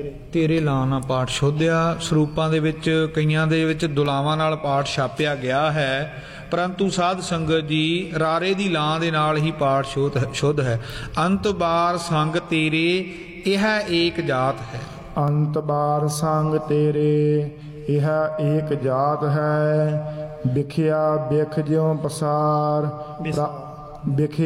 ਤੇਰੇ ਲਾਂ ਨਾਲ ਪਾਠ ਸ਼ੋਧਿਆ। ਸਰੂਪਾਂ ਦੇ ਵਿੱਚ ਕਈਆਂ ਦੇ ਵਿੱਚ ਦੁਲਾਵਾਂ ਨਾਲ ਪਾਠ ਛਾਪਿਆ ਗਿਆ ਹੈ, ਪਰੰਤੂ ਸਾਧ ਸੰਗਤ ਜੀ ਰਾਰੇ ਦੀ ਲਾਂ ਦੇ ਨਾਲ ਹੀ ਪਾਠ ਸ਼ੁੱਧ ਹੈ। ਅੰਤ ਬਾਰ ਸੰਗ ਤੇਰੇ ਇਹ ਏਕ ਜਾਤ ਹੈ। ਅੰਤ ਬਾਰ ਸੰਗ ਤੇਰੇ ਇਹ ਏਕ ਜਾਤ ਹੈ। ਵਿਖਿਆ ਵਿਖ ਜਿਉ ਪਸਾਰ ਵਿਖਿਆ